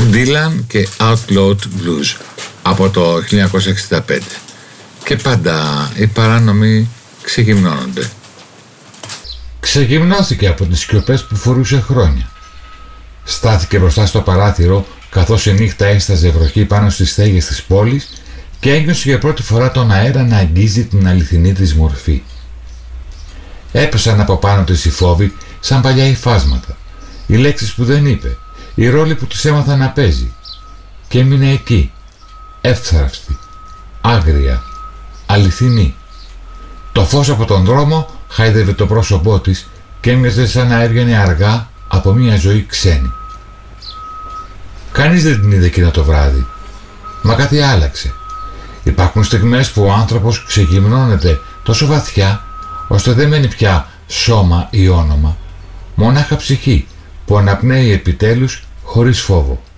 Dylan και Outlawed Blues από το 1965. Και πάντα οι παράνομοι ξεγυμνώνονται. Ξεγυμνώθηκε από τις σιωπές που φορούσε χρόνια. Στάθηκε μπροστά στο παράθυρο καθώς η νύχτα έσταζε βροχή πάνω στις στέγες της πόλης και ένιωσε για πρώτη φορά τον αέρα να αγγίζει την αληθινή της μορφή. Έπεσαν από πάνω της οι φόβοι σαν παλιά υφάσματα, οι λέξεις που δεν είπε, οι ρόλοι που της έμαθα να παίζει, και έμεινε εκεί, εύθραυστη, άγρια, αληθινή. Το φως από τον δρόμο χάιδευε το πρόσωπό της και έμοιαζε σαν να έβγαινε αργά από μια ζωή ξένη. Κανείς δεν την είδε εκείνο το βράδυ, μα κάτι άλλαξε. Υπάρχουν στιγμές που ο άνθρωπος ξεγυμνώνεται τόσο βαθιά ώστε δεν μένει πια σώμα ή όνομα, μονάχα ψυχή που αναπνέει επιτέλους χωρίς φόβο.